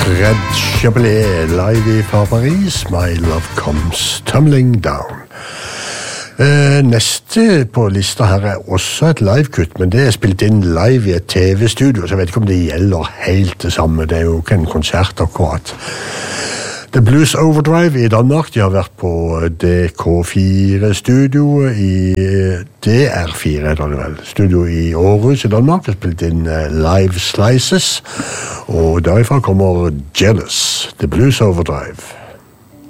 Fred Chapelet live fra Paris, My Love Comes Tumbling Down. Neste på lista her også et live-kutt, men det spilt inn live I et TV-studio, så jeg vet ikke om det gjelder helt det samme. Det jo ikke en konsert akkurat. The Blues Overdrive I Danmark, de har vært på DK4-studio I DR4, det vel. Studio I Aarhus I Danmark, har spilt inn Live Slices, og derifra kommer Jealous, The Blues Overdrive.